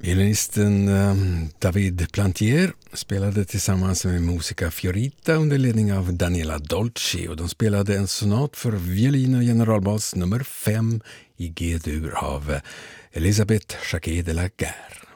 Violinisten David Plantier spelade tillsammans med Musica Fiorita under ledning av Daniela Dolci, och de spelade en sonat för violin och generalbas nummer 5 i G-dur av Elisabeth Jacquet de la Guerre.